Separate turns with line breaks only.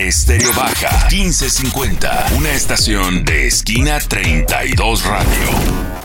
Estéreo Baja 1550, una estación de Esquina 32 Radio.